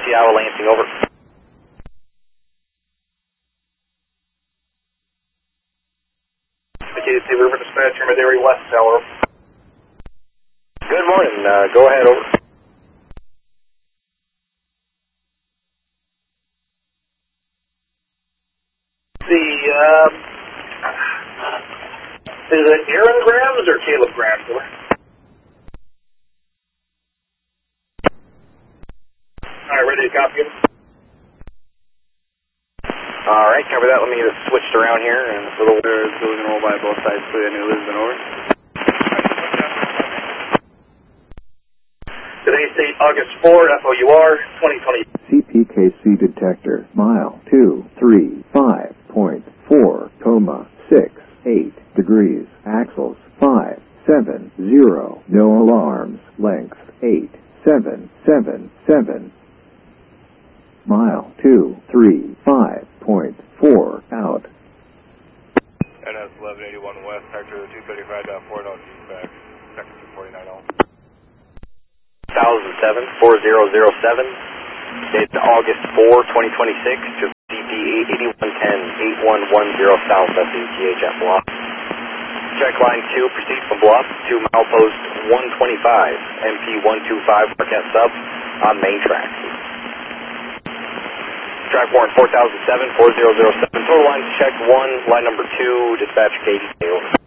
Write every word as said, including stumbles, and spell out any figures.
Seattle Lansing, over. K C River Dispatcher, Mid-Area West, Tower. Good morning, uh, go ahead, over. The, uh, is it Aaron Grams or Caleb Grams, over? Alright, ready to copy him? Alright, cover that. Let me get it switched around here. And a little there is going to roll by both sides, so I knew Lisbon, over. Today's date, August fourth, F O U R, twenty twenty. C P K C detector, mile two three five point four, coma six eight degrees, axles five seven zero, no alarms, length eight seven seven seven. Mile two three five point four out. N S eleven eighty-one West, Hector two thirty-five point four, no dispatch, second two forty-nine L. one thousand seven, four zero zero seven, dated August fourth, twenty twenty-six, to C P eighty-one ten, eight one one zero South, that's E T H at Bluff. Check line two, proceed from Bluff to milepost one twenty-five, M P one two five, Marquette Sub, on main track. Track warrant four thousand seven, four zero zero seven, total line check one, line number two, dispatch K D K, over.